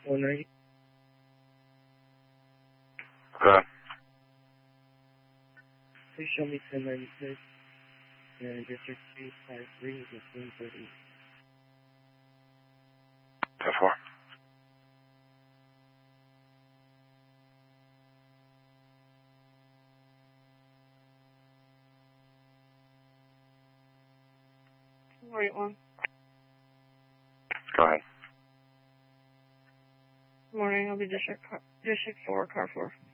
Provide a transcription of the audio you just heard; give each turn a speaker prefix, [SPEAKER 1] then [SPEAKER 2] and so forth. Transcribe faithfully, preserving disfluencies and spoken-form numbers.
[SPEAKER 1] one ninety.
[SPEAKER 2] Okay.
[SPEAKER 1] Please show me ten ninety-six. And District two five three is one thirty.
[SPEAKER 2] ten four.
[SPEAKER 3] Right one.
[SPEAKER 2] Go ahead.
[SPEAKER 3] Morning, I'll be District car, District four, car four.